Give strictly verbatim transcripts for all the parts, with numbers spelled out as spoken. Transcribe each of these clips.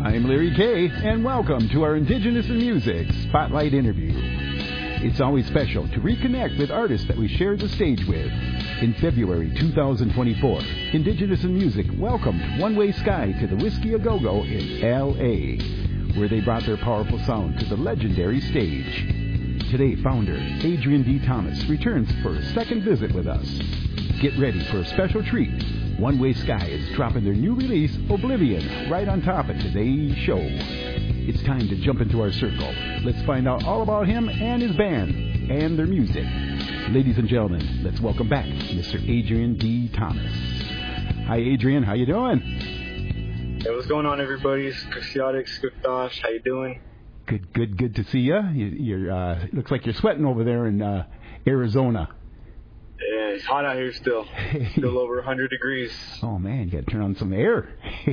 I'm Larry Kay, and welcome to our Indigenous in Music Spotlight interview. It's always special to reconnect with artists that we shared the stage with. In February two thousand twenty-four, Indigenous in Music welcomed One Way Sky to the Whiskey A Go Go in L A, where they brought their powerful sound to the legendary stage. Today, founder Adrian D. Thomas returns for a second visit with us. Get ready for a special treat. One Way Sky is dropping their new release, Oblivion, right on top of today's show. It's time to jump into our circle. Let's find out all about him and his band and their music. Ladies and gentlemen, let's welcome back Mister Adrian D. Thomas. Hi, Adrian. How you doing? Hey, what's going on, everybody? It's Chrisiotic, Skuktosh. How you doing? Good, good, good to see you. you you're uh, looks like you're sweating over there in uh, Arizona. Yeah, it's hot out here still. Still over one hundred degrees. Oh, man, you got to turn on some air.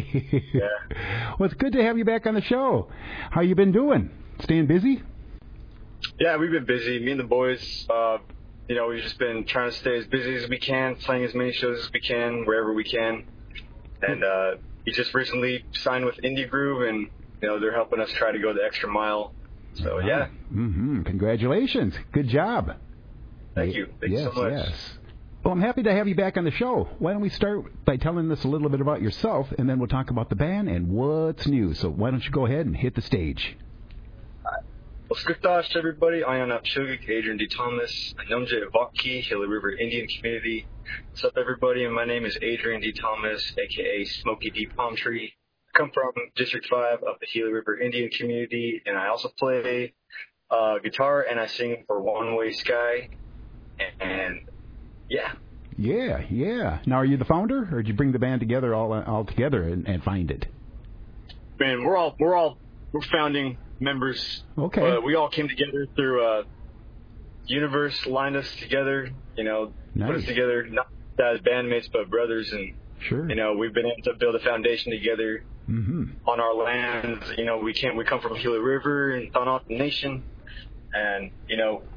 Yeah. Well, it's good to have you back on the show. How you been doing? Staying busy? Yeah, we've been busy. Me and the boys, uh, you know, we've just been trying to stay as busy as we can, playing as many shows as we can, wherever we can. And uh, we just recently signed with Indie Groove, and, you know, they're helping us try to go the extra mile. So, yeah. Mm-hmm. Congratulations. Good job. Thank you. Thank yes, you so much. Yes. Well, I'm happy to have you back on the show. Why don't we start by telling us a little bit about yourself, and then we'll talk about the band and what's new. So why don't you go ahead and hit the stage. Well, Skuktosh, everybody. I am Shugik, Adrian D. Thomas, Namje Avaki, Gila River Indian Community. What's up, everybody? And my name is Adrian D. Thomas, a k a. Smoky D. Palm Tree. I come from District five of the Gila River Indian Community, and I also play uh, guitar, and I sing for One Way Sky. And yeah, yeah, yeah. Now, are you the founder, or did you bring the band together all all together and, and find it? Man, we're all we're all we're founding members. Okay. Uh, we all came together through uh, Universe lined us together. You know, nice. Put us together not as bandmates but brothers, and sure. You know, we've been able to build a foundation together mm-hmm. on our lands. You know, we can't we come from Gila River and Thanaut Nation. And, you know,